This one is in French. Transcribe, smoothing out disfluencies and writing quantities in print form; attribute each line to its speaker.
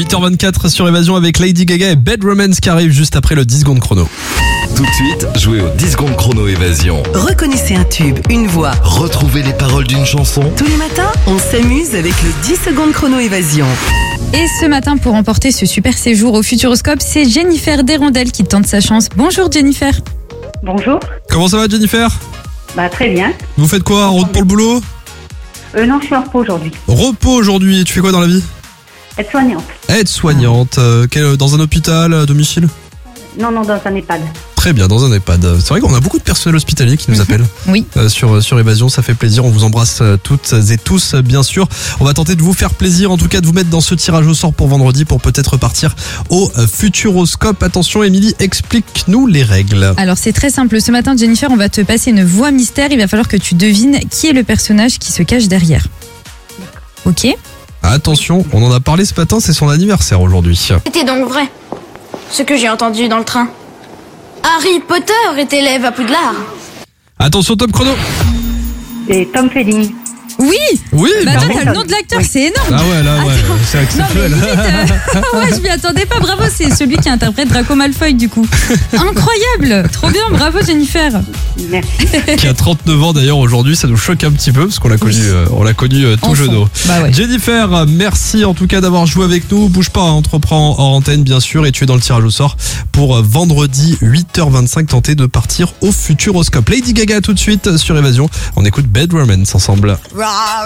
Speaker 1: 8h24 sur Évasion avec Lady Gaga et Bad Romance qui arrive juste après le 10 secondes chrono.
Speaker 2: Tout de suite, jouez au 10 secondes chrono Évasion.
Speaker 3: Reconnaissez un tube, une voix.
Speaker 2: Retrouvez les paroles d'une chanson.
Speaker 3: Tous les matins, on s'amuse avec le 10 secondes chrono Évasion.
Speaker 4: Et ce matin, pour remporter ce super séjour au Futuroscope, c'est Jennifer Desrondelles qui tente sa chance. Bonjour Jennifer.
Speaker 5: Bonjour.
Speaker 1: Comment ça va Jennifer ?
Speaker 5: Très bien.
Speaker 1: Vous faites quoi ? En route pour le boulot ?
Speaker 5: Non, je suis en repos aujourd'hui.
Speaker 1: Repos aujourd'hui, tu fais quoi dans la vie ?
Speaker 5: Aide-soignante.
Speaker 1: Aide-soignante, dans un hôpital, à domicile ?
Speaker 5: Non, dans un EHPAD.
Speaker 1: Très bien, dans un EHPAD. C'est vrai qu'on a beaucoup de personnel hospitalier qui nous appellent.
Speaker 4: Oui.
Speaker 1: Sur Évasion, ça fait plaisir. On vous embrasse toutes et tous, bien sûr. On va tenter de vous faire plaisir, en tout cas de vous mettre dans ce tirage au sort pour vendredi pour peut-être repartir au Futuroscope. Attention, Émilie, explique-nous les règles.
Speaker 4: Alors c'est très simple. Ce matin, Jennifer, on va te passer une voix mystère. Il va falloir que tu devines qui est le personnage qui se cache derrière. Ok ?
Speaker 1: Attention, on en a parlé ce matin, c'est son anniversaire aujourd'hui.
Speaker 6: C'était donc vrai, ce que j'ai entendu dans le train. Harry Potter est élève à Poudlard.
Speaker 1: Attention, top chrono.
Speaker 5: Et Tom Felling.
Speaker 4: Oui.
Speaker 1: Oui,
Speaker 4: Bah attends,
Speaker 1: bravo.
Speaker 4: t'as le nom de l'acteur, c'est énorme.
Speaker 1: Ah ouais, là, ouais, c'est
Speaker 4: Non
Speaker 1: exceptionnel.
Speaker 4: mais limite, ouais, je m'y attendais pas. Bravo, c'est celui qui interprète Draco Malfoy du coup. Incroyable, trop bien, bravo Jennifer.
Speaker 5: Merci.
Speaker 1: Qui a 39 ans d'ailleurs aujourd'hui, ça nous choque un petit peu parce qu'on l'a connu, tout
Speaker 4: Enfant.
Speaker 1: jeune.
Speaker 4: Bah ouais.
Speaker 1: Jennifer, merci en tout cas d'avoir joué avec nous. Bouge pas, on te reprend hors antenne bien sûr et tu es dans le tirage au sort pour vendredi 8h25 tenter de partir au Futuroscope. Lady Gaga tout de suite sur Évasion. On écoute Bad Romance ensemble.